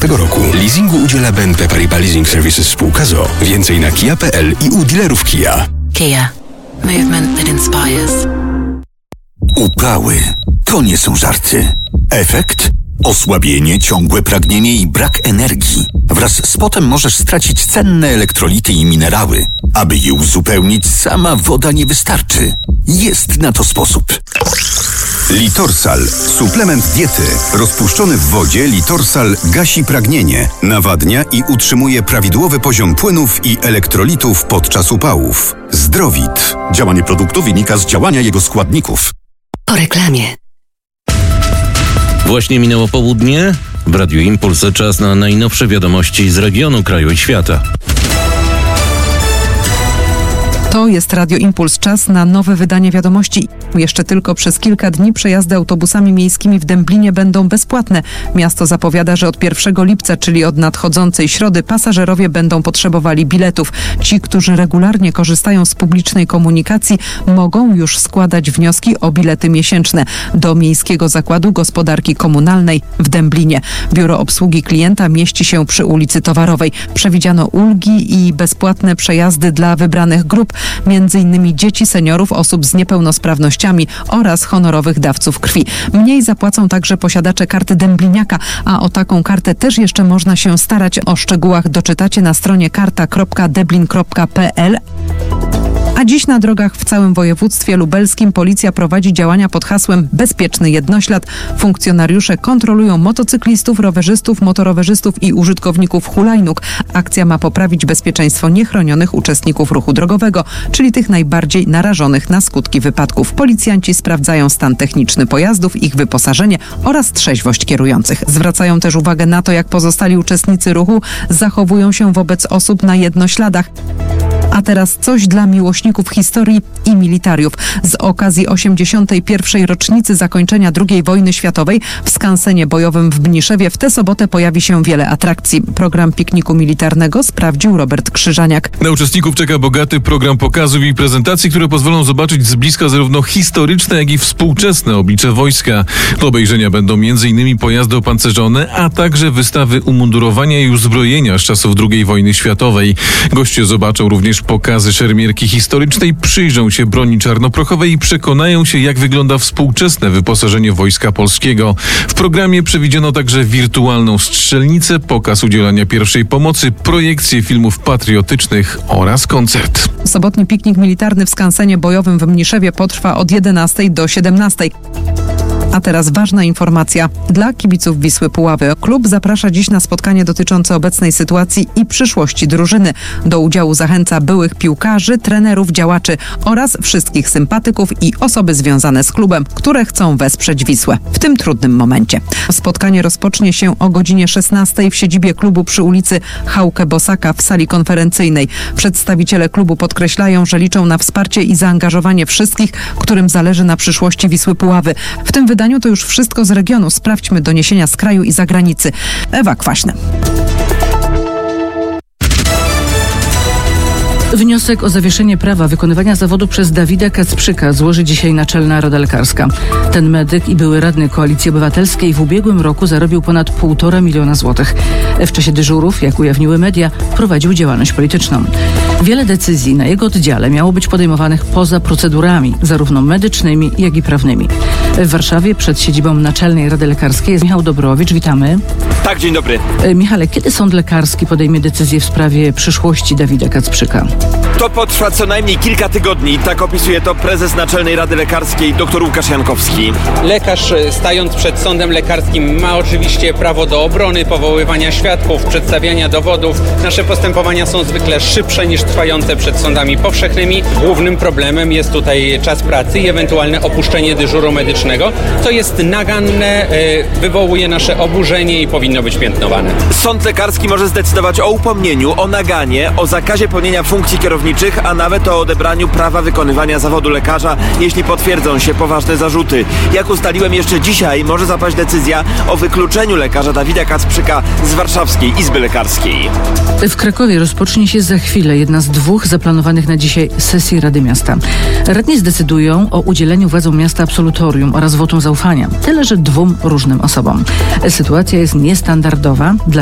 2019 roku. Leasingu udziela BNP Paribas Leasing Services spółka z o.o. Więcej na kia.pl i u dealerów Kia. Kia. Movement that inspires. Upały. To nie są żarty. Efekt? Osłabienie, ciągłe pragnienie i brak energii. Wraz z potem możesz stracić cenne elektrolity i minerały. Aby je uzupełnić, sama woda nie wystarczy. Jest na to sposób. Litorsal. Suplement diety. Rozpuszczony w wodzie Litorsal gasi pragnienie, nawadnia i utrzymuje prawidłowy poziom płynów i elektrolitów podczas upałów. Zdrowit. Działanie produktu wynika z działania jego składników. Po reklamie. Właśnie minęło południe. W Radiu Impuls czas na najnowsze wiadomości z regionu, kraju i świata. To jest Radio Impuls. Czas na nowe wydanie wiadomości. Jeszcze tylko przez kilka dni przejazdy autobusami miejskimi w Dęblinie będą bezpłatne. Miasto zapowiada, że od 1 lipca, czyli od nadchodzącej środy, pasażerowie będą potrzebowali biletów. Ci, którzy regularnie korzystają z publicznej komunikacji, mogą już składać wnioski o bilety miesięczne do Miejskiego Zakładu Gospodarki Komunalnej w Dęblinie. Biuro Obsługi Klienta mieści się przy ulicy Towarowej. Przewidziano ulgi i bezpłatne przejazdy dla wybranych grup, m.in. dzieci, seniorów, osób z niepełnosprawnościami oraz honorowych dawców krwi. Mniej zapłacą także posiadacze karty dębliniaka, a o taką kartę też jeszcze można się starać. O szczegółach doczytacie na stronie karta.deblin.pl. A dziś na drogach w całym województwie lubelskim policja prowadzi działania pod hasłem Bezpieczny Jednoślad. Funkcjonariusze kontrolują motocyklistów, rowerzystów, motorowerzystów i użytkowników hulajnóg. Akcja ma poprawić bezpieczeństwo niechronionych uczestników ruchu drogowego, czyli tych najbardziej narażonych na skutki wypadków. Policjanci sprawdzają stan techniczny pojazdów, ich wyposażenie oraz trzeźwość kierujących. Zwracają też uwagę na to, jak pozostali uczestnicy ruchu zachowują się wobec osób na jednośladach. A teraz coś dla miłośników historii i militariów. Z okazji 81. rocznicy zakończenia II wojny światowej w skansenie bojowym w Mniszewie w tę sobotę pojawi się wiele atrakcji. Program pikniku militarnego sprawdził Robert Krzyżaniak. Na uczestników czeka bogaty program pokazów i prezentacji, które pozwolą zobaczyć z bliska zarówno historyczne, jak i współczesne oblicze wojska. Do obejrzenia będą m.in. pojazdy opancerzone, a także wystawy umundurowania i uzbrojenia z czasów II wojny światowej. Goście zobaczą również pokazy szermierki historycznej, przyjrzą się broni czarnoprochowej i przekonają się, jak wygląda współczesne wyposażenie Wojska Polskiego. W programie przewidziano także wirtualną strzelnicę, pokaz udzielania pierwszej pomocy, projekcje filmów patriotycznych oraz koncert. Sobotni piknik militarny w skansenie bojowym w Mniszewie potrwa od 11 do 17. A teraz ważna informacja dla kibiców Wisły Puławy. Klub zaprasza dziś na spotkanie dotyczące obecnej sytuacji i przyszłości drużyny. Do udziału zachęca byłych piłkarzy, trenerów, działaczy oraz wszystkich sympatyków i osoby związane z klubem, które chcą wesprzeć Wisłę w tym trudnym momencie. Spotkanie rozpocznie się o godzinie 16 w siedzibie klubu przy ulicy Hauke-Bosaka w sali konferencyjnej. Przedstawiciele klubu podkreślają, że liczą na wsparcie i zaangażowanie wszystkich, którym zależy na przyszłości Wisły Puławy. W tym wydaniu to już wszystko z regionu. Sprawdźmy doniesienia z kraju i zagranicy. Ewa Kwaśna. Wniosek o zawieszenie prawa wykonywania zawodu przez Dawida Kacprzyka złoży dzisiaj Naczelna Rada Lekarska. Ten medyk i były radny Koalicji Obywatelskiej w ubiegłym roku zarobił ponad 1,5 miliona złotych. W czasie dyżurów, jak ujawniły media, prowadził działalność polityczną. Wiele decyzji na jego oddziale miało być podejmowanych poza procedurami, zarówno medycznymi, jak i prawnymi. W Warszawie przed siedzibą Naczelnej Rady Lekarskiej jest Michał Dobrowicz. Witamy. Tak, dzień dobry. Michale, kiedy Sąd Lekarski podejmie decyzję w sprawie przyszłości Dawida Kacprzyka? To potrwa co najmniej kilka tygodni. Tak opisuje to prezes Naczelnej Rady Lekarskiej dr Łukasz Jankowski. Lekarz, stając przed sądem lekarskim, ma oczywiście prawo do obrony, powoływania świadków, przedstawiania dowodów. Nasze postępowania są zwykle szybsze niż trwające przed sądami powszechnymi. Głównym problemem jest tutaj czas pracy i ewentualne opuszczenie dyżuru medycznego, co jest naganne, wywołuje nasze oburzenie i powinno być piętnowane. Sąd lekarski może zdecydować o upomnieniu, o naganie, o zakazie pełnienia funkcji kierowniczych, a nawet o odebraniu prawa wykonywania zawodu lekarza, jeśli potwierdzą się poważne zarzuty. Jak ustaliłem, jeszcze dzisiaj może zapaść decyzja o wykluczeniu lekarza Dawida Kacprzyka z Warszawskiej Izby Lekarskiej. W Krakowie rozpocznie się za chwilę jedna z 2 zaplanowanych na dzisiaj sesji Rady Miasta. Radni zdecydują o udzieleniu władzom miasta absolutorium oraz wotum zaufania. Tyle, że 2 różnym osobom. Sytuacja jest niestandardowa. Dla